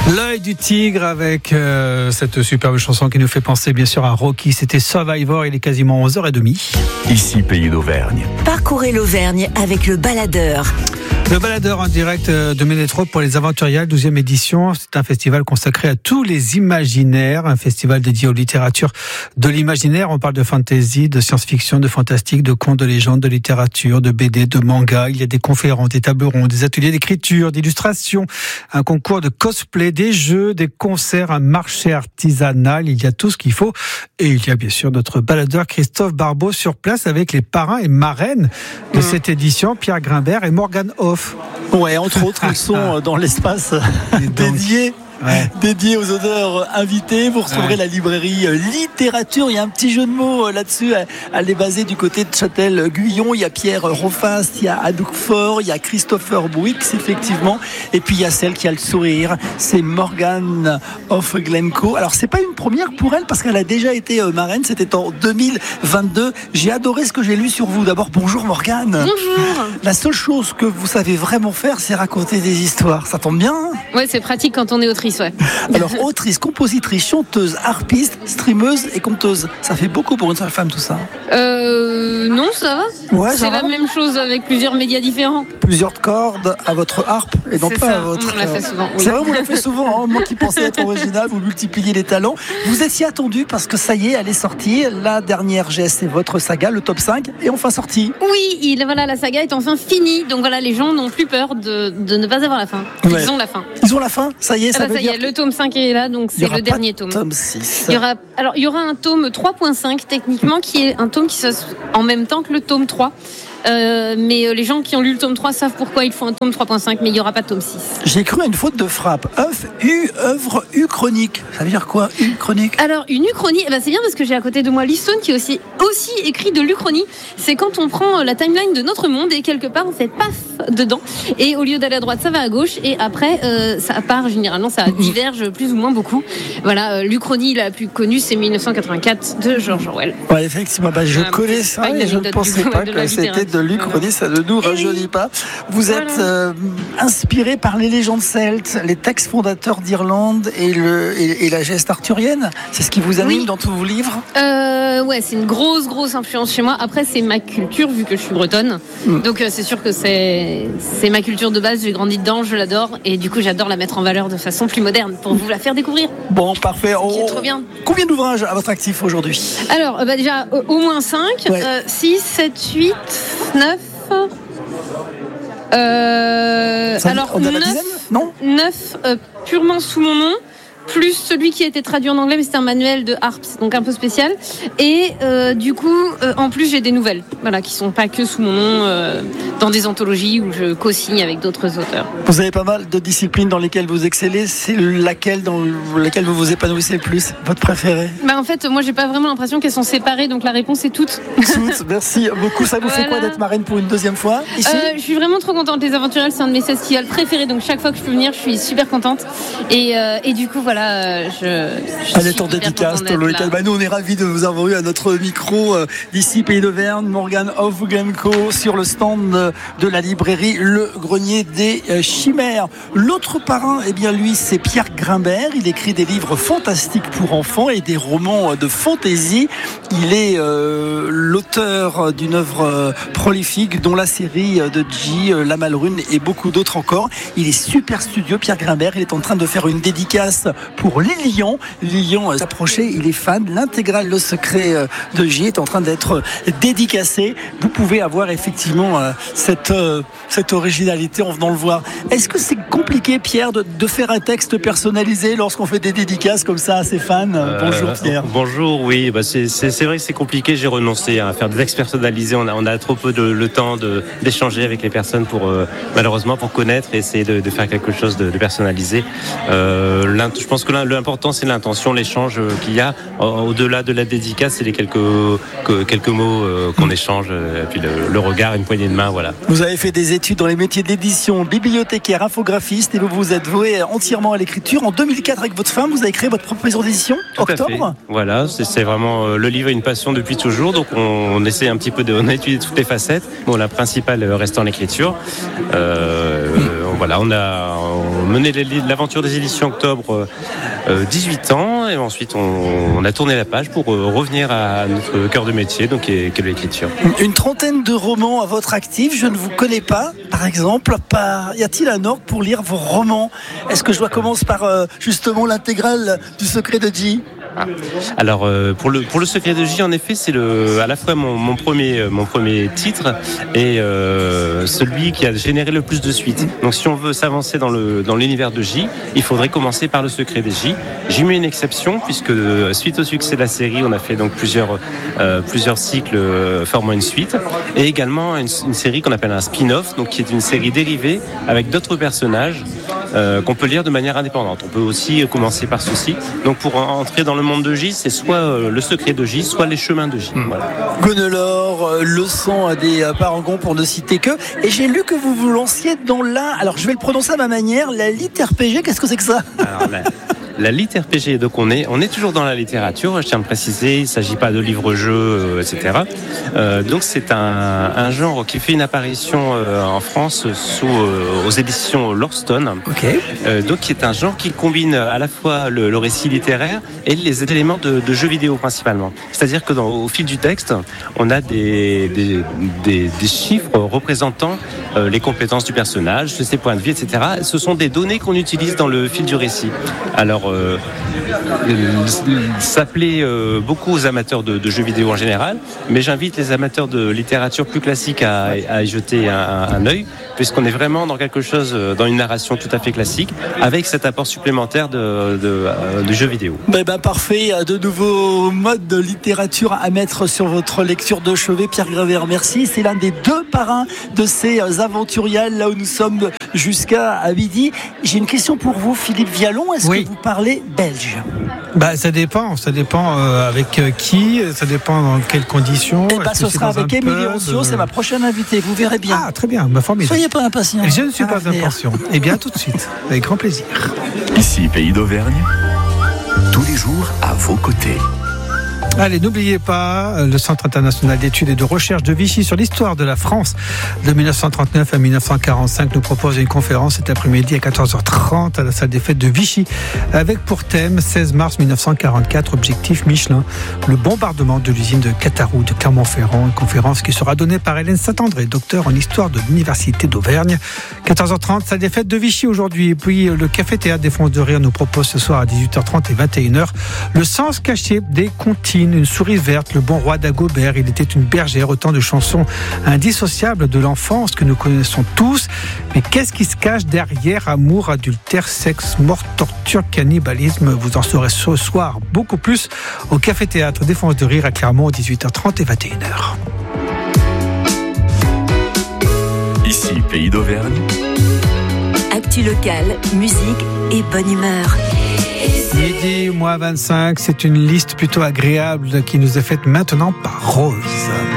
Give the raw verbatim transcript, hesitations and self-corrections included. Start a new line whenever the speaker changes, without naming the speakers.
L'œil du tigre avec euh, cette superbe chanson qui nous fait penser bien sûr à Rocky. C'était Survivor, il est quasiment onze heures trente.
Ici, pays d'Auvergne.
Parcourez l'Auvergne avec le baladeur.
Le baladeur en direct de Ménétropole pour les Aventuriales, douzième édition. C'est un festival consacré à tous les imaginaires, un festival dédié aux littératures de l'imaginaire. On parle de fantasy, de science-fiction, de fantastique, de contes, de légendes, de littérature, de B D, de manga. Il y a des conférences, des tables rondes, des ateliers d'écriture, d'illustration, un concours de cosplay, des jeux, des concerts, un marché artisanal. Il y a tout ce qu'il faut. Et il y a bien sûr notre baladeur Christophe Barbeau sur place avec les parrains et marraines de cette édition, Pierre Grimbert et Morgane Hoff.
Ouais, entre autres, ils sont dans l'espace dédié. Ouais. Dédié aux auteurs invités. Vous recevrez ouais. la librairie littérature. Il y a un petit jeu de mots là-dessus. Elle est basée du côté de Châtel-Guyon. Il y a Pierre Rofast, il y a Anouk Faure, il y a Christopher Bouix, effectivement. Et puis il y a celle qui a le sourire. C'est Morgane Hoff Glencoe. Alors c'est pas une première pour elle parce qu'elle a déjà été marraine. C'était en deux mille vingt-deux. J'ai adoré ce que j'ai lu sur vous. D'abord, bonjour Morgane.
Bonjour.
La seule chose que vous savez vraiment faire, c'est raconter des histoires. Ça tombe bien.
Ouais, c'est pratique quand on est autrice. Ouais.
Alors, autrice, compositrice, chanteuse, harpiste, streameuse et conteuse. Ça fait beaucoup pour une seule femme, tout ça.
Euh. Non, ça va.
Ouais,
c'est
ça
la
va.
Même chose avec plusieurs médias différents.
Plusieurs cordes à votre harpe et non
c'est
pas
ça.
à votre.
On l'a fait souvent. Oui.
C'est vrai, vous l'avez fait souvent. Hein. Moi qui pensais être original, vous multipliez les talents. Vous étiez attendu parce que ça y est, elle est sortie. La dernière G S, c'est votre saga, le top cinq, est enfin sortie.
Oui, il, voilà, la saga est enfin finie. Donc voilà, les gens n'ont plus peur de, de ne pas avoir la fin.
Ouais.
Ils ont la fin.
Ils ont la fin. Ça y est,
ah
ça
bah
veut
ça
dire.
Y est, le tome cinq est là, donc c'est le dernier tome.
tome six.
Il y aura, alors, il y aura un tome trois point cinq, techniquement, qui est un tome qui se en même temps que le tome trois. Euh, mais les gens qui ont lu le tome trois savent pourquoi il faut un tome trois point cinq, mais il n'y aura pas de tome six.
J'ai cru à une faute de frappe. Œuf, U, œuvre, U chronique. Ça veut dire quoi, U chronique?
Alors, une uchronie, eh ben, c'est bien parce que j'ai à côté de moi Lystone qui aussi, aussi écrit de l'uchronie. C'est quand on prend la timeline de notre monde et quelque part on fait paf dedans. Et au lieu d'aller à droite, ça va à gauche. Et après, euh, ça part généralement, ça diverge plus ou moins beaucoup. Voilà, euh, l'uchronie la plus connue, c'est mille neuf cent quatre-vingt-quatre de George Orwell.
Ouais, effectivement, bah, je
euh,
connais ça et je ne pensais pas de que c'était de l'uchronie, ça ne nous rajeunit pas. Vous voilà. êtes euh, inspiré par les légendes celtes, les textes fondateurs d'Irlande et, le, et, et la geste arthurienne. C'est ce qui vous anime oui. dans tous vos livres?
euh, Ouais, c'est une grosse, grosse influence chez moi. Après, c'est ma culture, vu que je suis bretonne. Mm. Donc, euh, c'est sûr que c'est, c'est ma culture de base. J'ai grandi dedans, je l'adore. Et du coup, j'adore la mettre en valeur de façon plus moderne pour vous la faire découvrir.
Bon, parfait.
Oh, trop bien.
Combien d'ouvrages à votre actif aujourd'hui?
Alors, euh, bah, déjà, euh, au moins cinq. Ouais. Euh, six, sept, huit, neuf... Euh,
Ça,
alors,
on a la dizaine, non
neuf euh, purement sous mon nom, plus celui qui a été traduit en anglais, mais c'est un manuel de harps, donc un peu spécial. Et euh, du coup, euh, en plus, j'ai des nouvelles, voilà, qui sont pas que sous mon nom, euh, dans des anthologies où je co-signe avec d'autres auteurs.
Vous avez pas mal de disciplines dans lesquelles vous excellez. C'est laquelle dans laquelle vous vous épanouissez le plus, votre préférée?
Bah en fait, moi, j'ai pas vraiment l'impression qu'elles sont séparées, donc la réponse est toutes.
Toutes. Merci beaucoup. Ça vous voilà. fait quoi d'être marraine pour une deuxième fois ici?
euh, Je suis vraiment trop contente. Les Aventuriales, c'est un de mes festivals préférés, donc chaque fois que je peux venir, je suis super contente. Et, euh, et du coup, voilà. Euh, je, je
Elle est en dédicace, bah, nous on est ravis de vous avoir eu à notre micro euh, d'ici Pays d'Auvergne, Morgane Hoff Glencoe sur le stand de, de la librairie Le Grenier des euh, Chimères. L'autre parrain, eh bien lui c'est Pierre Grimbert. Il écrit des livres fantastiques pour enfants et des romans de fantaisie. Il est euh, l'auteur d'une œuvre euh, prolifique dont la série de J, euh, La Malrune et beaucoup d'autres encore. Il est super studieux, Pierre Grimbert. Il est en train de faire une dédicace pour Lilian. Lilian euh, s'approchait, il est fan. L'intégrale Le Secret euh, de J est en train d'être euh, dédicacée. Vous pouvez avoir effectivement euh, cette, euh, cette originalité en venant le voir. Est-ce que c'est compliqué, Pierre, de, de faire un texte personnalisé lorsqu'on fait des dédicaces comme ça à ses fans? euh, Bonjour Pierre.
Bonjour, oui. Bah c'est, c'est, c'est vrai que c'est compliqué. J'ai renoncé à faire des textes personnalisés. On a, on a trop peu de le temps de, d'échanger avec les personnes pour, euh, malheureusement, pour connaître et essayer de, de faire quelque chose de, de personnalisé. Euh, je pense que l'important, c'est l'intention, l'échange qu'il y a. Au-delà de la dédicace, c'est les quelques, quelques mots qu'on échange, et puis le, le regard, une poignée de main, voilà.
Vous avez fait des études dans les métiers d'édition, bibliothécaire, infographiste, et vous vous êtes voué entièrement à l'écriture. En deux mille quatre, avec votre femme, vous avez créé votre propre maison d'édition,
Tout
Octobre.
Voilà, c'est, c'est vraiment le livre est une passion depuis toujours, donc on, on essaie un petit peu de, on a étudié toutes les facettes. Bon, la principale restant l'écriture. Euh, voilà, on a, mené l'aventure des éditions Octobre euh, dix-huit ans, et ensuite on, on a tourné la page pour euh, revenir à notre cœur de métier, donc qui est, qui est l'écriture.
Une trentaine de romans à votre actif, je ne vous connais pas, par exemple. Par... Y a-t-il un ordre pour lire vos romans ? Est-ce que je dois commencer par euh, justement l'intégrale du Secret de J ?
Alors euh, pour le pour le Secret de J, en effet, c'est le à la fois mon, mon premier mon premier titre et euh, celui qui a généré le plus de suites. Donc si on veut s'avancer dans le dans l'univers de J, il faudrait commencer par le Secret de J. J'y mets une exception puisque suite au succès de la série, on a fait donc plusieurs euh, plusieurs cycles euh, formant une suite, et également une, une série qu'on appelle un spin-off, donc qui est une série dérivée avec d'autres personnages euh, qu'on peut lire de manière indépendante. On peut aussi commencer par ceci. Donc pour entrer dans le monde de J, c'est soit euh, le Secret de J, soit les chemins de J. Mmh. Voilà.
Gonelor, euh, leçon des euh, parangons pour ne citer que. Et j'ai lu que vous vous lanciez dans la, alors je vais le prononcer à ma manière, la lit R P G. Qu'est-ce que c'est que ça ?
Alors, la... La lit R P G, donc on est, on est toujours dans la littérature, je tiens à le préciser, il ne s'agit pas de livres-jeux, euh, et cetera. Euh, donc c'est un, un genre qui fait une apparition euh, en France sous, euh, aux éditions Lorstone.
Okay.
Euh, donc qui est un genre qui combine à la fois le, le récit littéraire et les éléments de, de jeux vidéo principalement. C'est-à-dire que dans, au fil du texte, on a des, des, des, des chiffres représentant euh, les compétences du personnage, ses points de vie, et cetera. Ce sont des données qu'on utilise dans le fil du récit. Alors Euh, ça plaît euh, beaucoup aux amateurs de, de jeux vidéo en général, mais j'invite les amateurs de littérature plus classique à, à y jeter un, un œil, puisqu'on est vraiment dans quelque chose, dans une narration tout à fait classique, avec cet apport supplémentaire de, de, de jeux vidéo.
Ben ben parfait, de nouveaux modes de littérature à mettre sur votre lecture de chevet, Pierre Grévert. Merci, c'est l'un des deux parrains de ces aventuriales, là où nous sommes jusqu'à midi. J'ai une question pour vous, Philippe Vialon. Est-ce oui. que vous parlez belge ?
Bah, ça dépend, ça dépend euh, avec euh, qui, ça dépend dans quelles conditions.
Eh bah, ce sera avec Émilie Rossio, de... c'est ma prochaine invitée, vous verrez bien.
Ah, très bien, bah, formidable.
Soyez pas impatient.
Je ne suis pas impatient. Eh bien, tout de suite, avec grand plaisir.
Ici, Pays d'Auvergne, tous les jours à vos côtés.
Allez, n'oubliez pas, le Centre international d'études et de recherche de Vichy sur l'histoire de la France de dix-neuf cent trente-neuf à dix-neuf cent quarante-cinq nous propose une conférence cet après-midi à quatorze heures trente à la salle des fêtes de Vichy, avec pour thème seize mars dix-neuf cent quarante-quatre, objectif Michelin, le bombardement de l'usine de Cataroux de Clermont-Ferrand. Une conférence qui sera donnée par Hélène Saint-André, docteur en histoire de l'Université d'Auvergne. quatorze heures trente, salle des fêtes de Vichy aujourd'hui. Et puis le Café Théâtre des Fonces de Rire nous propose ce soir à dix-huit heures trente et vingt et une heures le sens caché des comptines. Une souris verte, le bon roi d'Agobert, il était une bergère, autant de chansons indissociables de l'enfance que nous connaissons tous. Mais qu'est-ce qui se cache derrière amour, adultère, sexe, mort, torture, cannibalisme ? Vous en saurez ce soir beaucoup plus au Café Théâtre des Fonces de Rire à Clermont, dix-huit heures trente et vingt et une heures.
Ici, Pays d'Auvergne.
Actu locale, musique et bonne humeur.
Midi, moins vingt-cinq, c'est une liste plutôt agréable qui nous est faite maintenant par Rose.